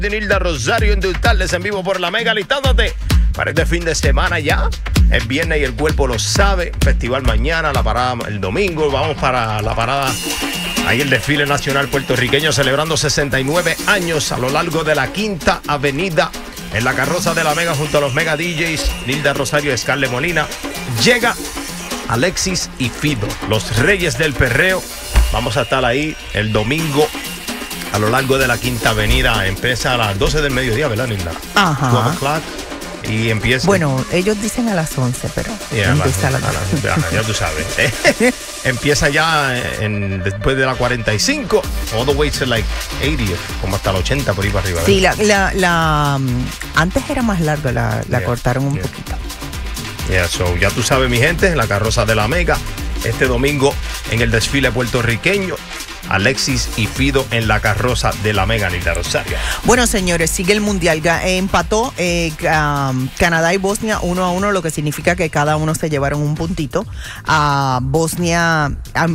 de Nilda Rosario en Dutarles en vivo por la Mega, listándote para este fin de semana ya. Es viernes y el cuerpo lo sabe. Festival mañana, la parada el domingo. Vamos para la parada. Ahí el desfile nacional puertorriqueño celebrando 69 años a lo largo de la Quinta Avenida. En la carroza de la Mega junto a los Mega DJs, Nilda Rosario y Scarlett Molina. Llega Alexis y Fido, los reyes del perreo. Vamos a estar ahí el domingo a lo largo de la Quinta Avenida. Empieza a las 12 del mediodía, ¿verdad, Nilda? Ajá. 12 o'clock. Y empieza... Bueno, ellos dicen a las 11, pero empieza a las 12. Ya tú sabes. Empieza ya después de la 45, all the way to like 80, como hasta la 80 por ahí para arriba. Sí, antes era más larga, la cortaron un poquito. So ya tú sabes, mi gente, la carroza de la Mega. Este domingo en el desfile puertorriqueño, Alexis y Fido en la carroza de la Mega, Nilda Rosario. Bueno, señores, sigue el Mundial. Empató Canadá y Bosnia 1-1, lo que significa que cada uno se llevaron un puntito. Bosnia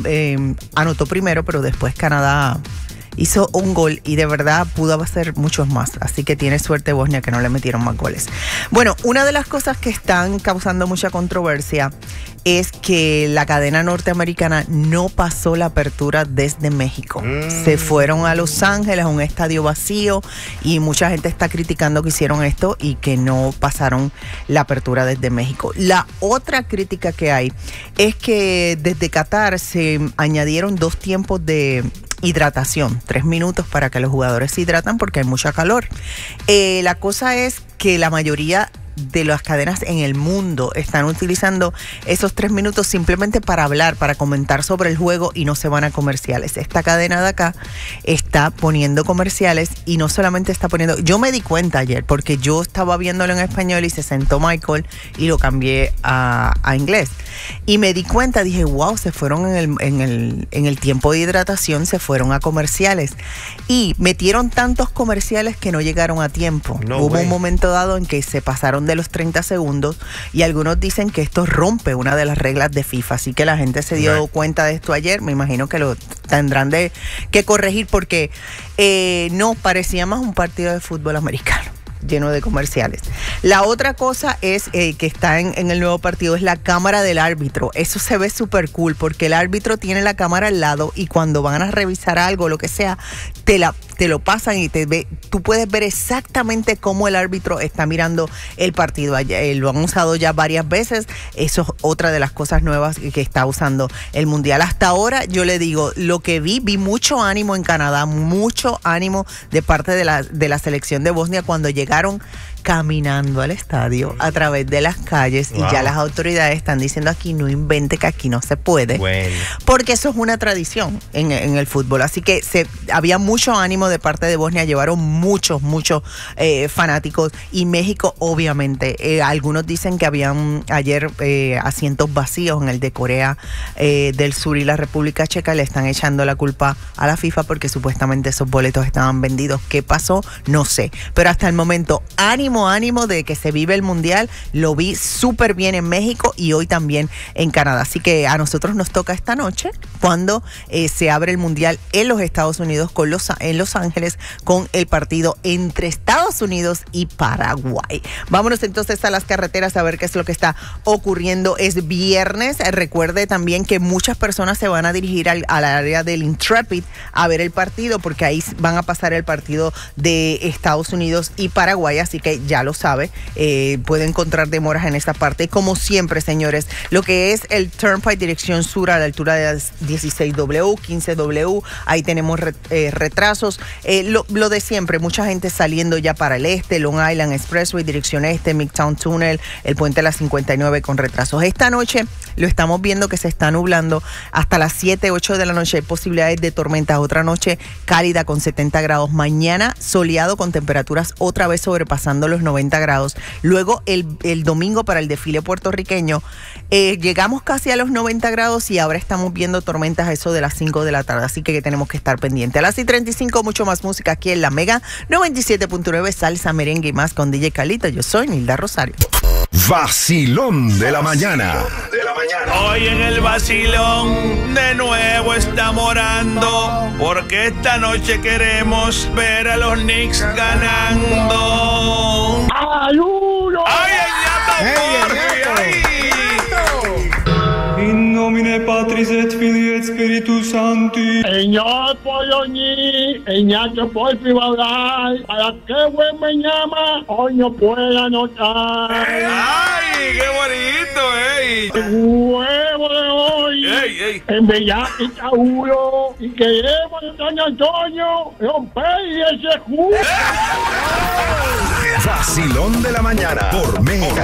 anotó primero, pero después Canadá hizo un gol y de verdad pudo hacer muchos más. Así que tiene suerte Bosnia que no le metieron más goles. Bueno, una de las cosas que están causando mucha controversia es que la cadena norteamericana no pasó la apertura desde México. Se fueron a Los Ángeles, a un estadio vacío, y mucha gente está criticando que hicieron esto y que no pasaron la apertura desde México. La otra crítica que hay es que desde Qatar se añadieron 2 tiempos de hidratación, 3 minutos para que los jugadores se hidratan porque hay mucha calor. La cosa es que la mayoría de las cadenas en el mundo están utilizando esos 3 minutos simplemente para hablar, para comentar sobre el juego, y no se van a comerciales. Esta cadena de acá está poniendo comerciales y no solamente está poniendo... Yo me di cuenta ayer porque yo estaba viéndolo en español y se sentó Michael y lo cambié a inglés. Y me di cuenta, dije, wow, se fueron en el tiempo de hidratación, se fueron a comerciales. Y metieron tantos comerciales que no llegaron a tiempo. Hubo un momento dado en que se pasaron de los 30 segundos y algunos dicen que esto rompe una de las reglas de FIFA. Así que la gente se dio cuenta de esto ayer. Me imagino que lo tendrán que corregir porque no parecía más un partido de fútbol americano lleno de comerciales. La otra cosa es que está en el nuevo partido es la cámara del árbitro. Eso se ve súper cool porque el árbitro tiene la cámara al lado y cuando van a revisar algo, lo que sea, te lo pasan y tú puedes ver exactamente cómo el árbitro está mirando el partido. Lo han usado ya varias veces. Eso es otra de las cosas nuevas que está usando el Mundial. Hasta ahora, yo le digo, lo que vi mucho ánimo en Canadá, mucho ánimo de parte de la selección de Bosnia cuando llegaron caminando al estadio a través de las calles y ya las autoridades están diciendo aquí no invente que aquí no se puede, porque eso es una tradición en el fútbol. Así que había mucho ánimo de parte de Bosnia, llevaron muchos fanáticos, y México obviamente, algunos dicen que habían ayer asientos vacíos en el de Corea del Sur y la República Checa. Le están echando la culpa a la FIFA porque supuestamente esos boletos estaban vendidos. ¿Qué pasó? No sé, pero hasta el momento ánimo de que se vive el Mundial. Lo vi súper bien en México y hoy también en Canadá. Así que a nosotros nos toca esta noche cuando se abre el Mundial en los Estados Unidos en Los Ángeles con el partido entre Estados Unidos y Paraguay. Vámonos entonces a las carreteras a ver qué es lo que está ocurriendo. Es viernes. Recuerde también que muchas personas se van a dirigir al área del Intrepid a ver el partido porque ahí van a pasar el partido de Estados Unidos y Paraguay. Así que ya lo sabe, puede encontrar demoras en esta parte. Como siempre, señores, lo que es el Turnpike dirección sur a la altura de las 16W, 15W, ahí tenemos retrasos. Lo de siempre, mucha gente saliendo ya para el este, Long Island Expressway, dirección este, Midtown Tunnel, el puente de la 59 con retrasos. Esta noche lo estamos viendo que se está nublando hasta las 7, 8 de la noche. Hay posibilidades de tormentas. Otra noche cálida con 70 grados. Mañana soleado con temperaturas otra vez sobrepasando los 90 grados. Luego el domingo para el desfile puertorriqueño llegamos casi a los 90 grados y ahora estamos viendo tormentas a eso de las 5 de la tarde. Así que tenemos que estar pendientes. A las 6:35 mucho más música aquí en la Mega 97.9, salsa, merengue y más con DJ Calito. Yo soy Nilda Rosario. Vacilón de la mañana. mañana. Hoy en el vacilón de nuevo estamos orando, porque esta noche queremos ver a los Knicks ganando. ¡Ayuno! ¡Ay, el ñato Jorge! ¡Ay! In nomine Patris et Filii et Spiritus Sancti. Señor Poloní, Ignacio por hablar, para que buen me llama, hoy no pueda anotar. ¡Ay, qué bonito, ey! El huevo de hoy, ¡Ey! en Bella y Tauro, y queremos en San Antonio romper ese jugo. Vacilón de la mañana por Mega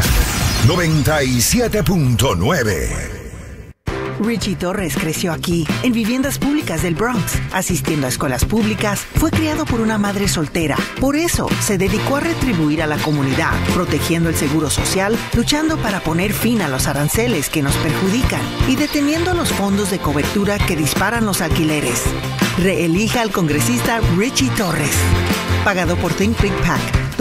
97.9. Richie Torres creció aquí, en viviendas públicas del Bronx, asistiendo a escuelas públicas. Fue criado por una madre soltera. Por eso, se dedicó a retribuir a la comunidad, protegiendo el seguro social, luchando para poner fin a los aranceles que nos perjudican y deteniendo los fondos de cobertura que disparan los alquileres. Reelija al congresista Richie Torres. Pagado por Think Big PAC.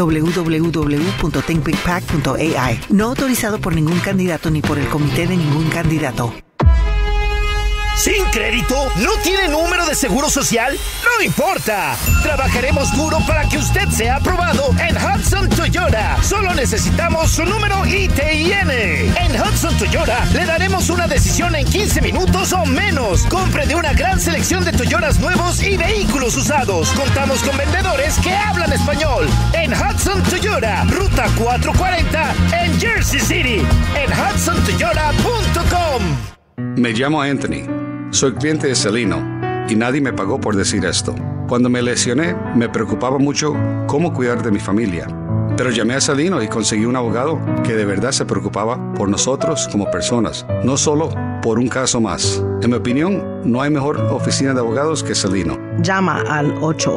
www.thinkbigpac.ai. No autorizado por ningún candidato ni por el comité de ningún candidato. ¿Sin crédito? ¿No tiene número de seguro social? ¡No importa! Trabajaremos duro para que usted sea aprobado en Hudson Toyota. Solo necesitamos su número ITIN. En Hudson Toyota le daremos una decisión en 15 minutos o menos. Compre de una gran selección de Toyotas nuevos y vehículos usados. Contamos con vendedores que hablan español. En Hudson Toyota, Ruta 440 en Jersey City. En hudsontoyota.com. Me llamo Anthony. Soy cliente de Celino y nadie me pagó por decir esto. Cuando me lesioné, me preocupaba mucho cómo cuidar de mi familia. Pero llamé a Celino y conseguí un abogado que de verdad se preocupaba por nosotros como personas, no solo por un caso más. En mi opinión, no hay mejor oficina de abogados que Celino. Llama al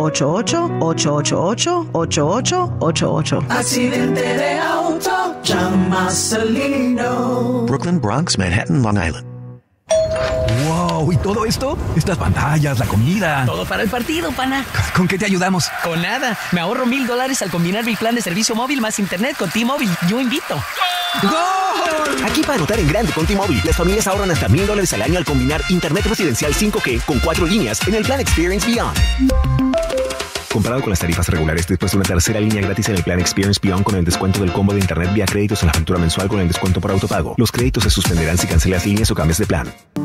888-888-8888. Accidente de auto, llama a Celino. Brooklyn, Bronx, Manhattan, Long Island. ¡Wow! ¿Y todo esto? Estas pantallas, la comida. Todo para el partido, pana. ¿Con qué te ayudamos? Con nada. Me ahorro $1,000 al combinar mi plan de servicio móvil más internet con T-Mobile. Yo invito. ¡Gol! Aquí para anotar en grande con T-Mobile. Las familias ahorran hasta $1,000 al año al combinar internet residencial 5G con 4 líneas en el plan Experience Beyond. Comparado con las tarifas regulares, después de una tercera línea gratis en el plan Experience Beyond con el descuento del combo de internet vía créditos en la factura mensual con el descuento por autopago. Los créditos se suspenderán si cancelas líneas o cambias de plan.